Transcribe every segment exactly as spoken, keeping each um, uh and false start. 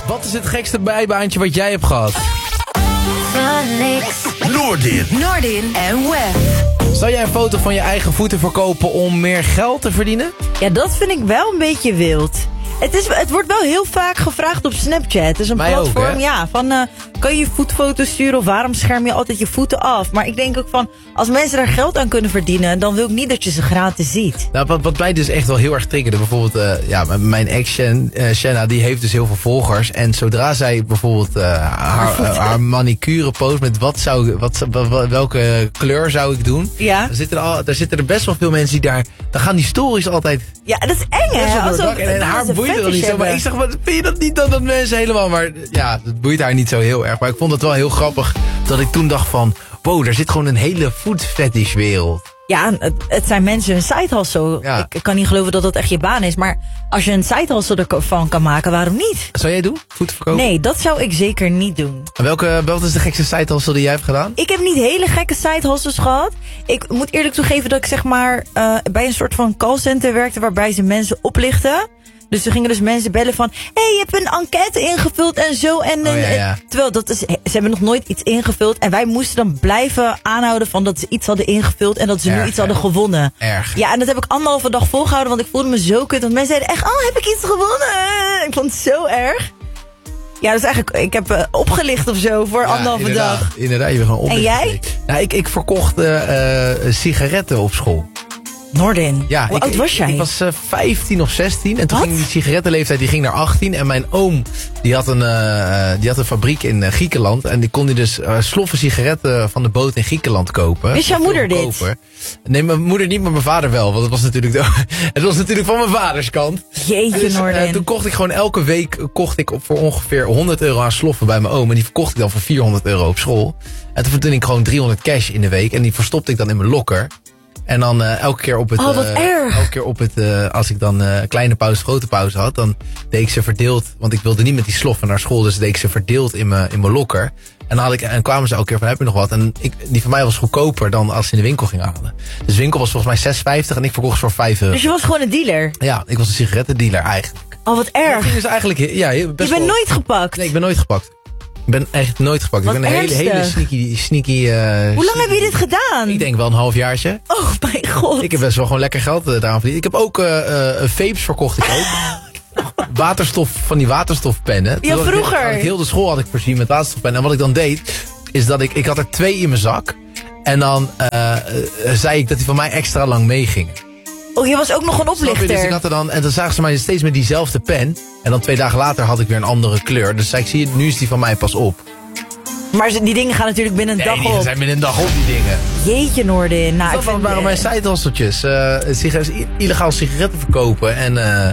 Wat is het gekste bijbaantje wat jij hebt gehad? Noordin. Noordin en Wef. Zou jij een foto van je eigen voeten verkopen om meer geld te verdienen? Ja, dat vind ik wel een beetje wild. Het, is, het wordt wel heel vaak gevraagd op Snapchat. Het is een Mij platform, ook, hè? ja, van uh, kan je je voetfoto's sturen of waarom scherm je altijd je voeten af? Maar ik denk ook van, als mensen daar geld aan kunnen verdienen, dan wil ik niet dat je ze gratis ziet. Nou, wat, wat mij dus echt wel heel erg triggerde, bijvoorbeeld, uh, ja, mijn ex Shen, uh, Shenna, die heeft dus heel veel volgers. En zodra zij bijvoorbeeld uh, haar, uh, haar manicure post met wat zou, wat, wat, welke kleur zou ik doen, Ja. daar zitten, er al, daar zitten er best wel veel mensen die daar, dan gaan die stories altijd. Ja, dat is eng, best hè? wel door het Alsof- dak. En, en dat haar ze boeit er fetish niet zo. Maar hebben. ik zeg, wat, vind je dat niet dan dat mensen helemaal, maar ja, dat boeit haar niet zo heel erg. Maar ik vond het wel heel grappig dat ik toen dacht van, wow, daar zit gewoon een hele food fetish wereld. Ja, het, het zijn mensen een sidehustle. Ja. Ik kan niet geloven dat dat echt je baan is. Maar als je een sidehustle ervan kan maken, waarom niet? Zou jij doen? Voeten verkopen? Nee, dat zou ik zeker niet doen. En welke, wat is de gekste side die jij hebt gedaan? Ik heb niet hele gekke sidehustles gehad. Ik moet eerlijk toegeven dat ik zeg maar uh, bij een soort van callcenter werkte waarbij ze mensen oplichten. Dus er gingen dus mensen bellen van, hé, hey, je hebt een enquête ingevuld en zo. En, Oh, ja, ja. Terwijl dat is, ze hebben nog nooit iets ingevuld. En wij moesten dan blijven aanhouden van dat ze iets hadden ingevuld en dat ze Erg, nu iets hadden hè? gewonnen. Erg. Ja, en dat heb ik anderhalve dag volgehouden, want ik voelde me zo kut. Want mensen zeiden echt, oh, heb ik iets gewonnen? Ik vond het zo erg. Ja, dus eigenlijk, ik heb uh, opgelicht of zo voor Ja, anderhalve inderdaad, dag. Inderdaad, je bent gewoon En oplichter. jij? Nou, ik, ik verkocht uh, uh, sigaretten op school. Noordin, Ja, hoe ik, oud was ik, jij? Ik was uh, vijftien of zestien en toen Wat? ging die sigarettenleeftijd die ging naar achttien. En mijn oom die had een, uh, die had een fabriek in uh, Griekenland. En die kon die dus uh, sloffen sigaretten van de boot in Griekenland kopen. Wist jouw moeder dit? Goedkoper. Nee, mijn moeder niet, maar mijn vader wel. Want het was natuurlijk, de, het was natuurlijk van mijn vaders kant. Jeetje, Dus, uh, Noordin. toen kocht ik gewoon elke week kocht ik voor ongeveer honderd euro aan sloffen bij mijn oom. En die verkocht ik dan voor vierhonderd euro op school. En toen verdiende ik gewoon driehonderd cash in de week. En die verstopte ik dan in mijn lokker. En dan uh, elke keer op het... Oh, wat uh, erg. Elke keer op het... Uh, als ik dan uh, kleine pauze, grote pauze had, dan deed ik ze verdeeld. Want ik wilde niet met die sloffen naar school. Dus deed ik ze verdeeld in mijn in mijn lokker. En dan had ik, en kwamen ze elke keer van, heb je nog wat? En ik, die van mij was goedkoper dan als ze in de winkel gingen halen. Dus de winkel was volgens mij zes vijftig en ik verkocht ze voor vijf euro. Dus je was gewoon een dealer? Ja, ik was een sigarettendealer eigenlijk. Oh, wat Dat erg. ging dus eigenlijk, ja, best Je bent wel- nooit gepakt. Nee, ik ben nooit gepakt. Ik ben echt nooit gepakt. Wat ik ben een hele, ernstig. hele sneaky... sneaky uh, Hoe lang heb je dit gedaan? Ik denk wel een halfjaartje. Oh, mijn god. Ik heb best wel gewoon lekker geld uh, daaraan verdiend. Ik heb ook uh, uh, vapes verkocht ik ook. Waterstof, van die waterstofpennen. Ja, Toen had ik- vroeger. had ik heel de school had ik voorzien met waterstofpennen. En wat ik dan deed, is dat ik... Ik had er twee in mijn zak. En dan uh, uh, zei ik dat die van mij extra lang meegingen. Oh, je was ook nog een Snap je? Dus ik oplichter. had er dan, en dan zagen ze mij steeds met diezelfde pen. En dan twee dagen later had ik weer een andere kleur. Dus zei ik, zie je, nu is die van mij pas op. Maar ze- die dingen gaan natuurlijk binnen een Nee, dag die op. zijn binnen een dag op, die dingen. Jeetje, Noordin. Nou, Dat ik vind, waren mijn side-husteltjes. Uh, sigaret, illegaal sigaretten verkopen. En, uh,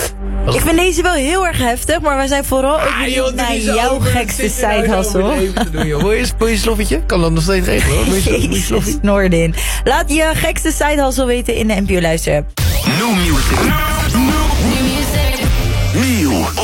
ik vind deze wel heel erg heftig, maar wij zijn vooral ook Ah, benieuwd joh, doe naar niet zo jouw over. gekste Zit je nou zo over je side-hustle. leven te doen, joh. Wil je, wil je een sloffetje? Kan dat nog steeds regelen, hoor. Wil je, wil je een Jezus, sloffie? Noordin. Laat je gekste side-hustle weten in de N P O Luister. New music. New music.